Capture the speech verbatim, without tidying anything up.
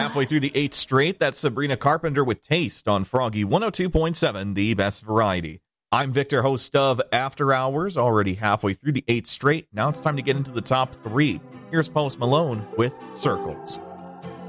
halfway through the eighth straight. That's Sabrina Carpenter with Taste on Froggy one oh two point seven, the best variety. I'm Victor, host of After Hours, already halfway through the eighth straight. Now it's time to get into the top three. Here's Post Malone with Circles.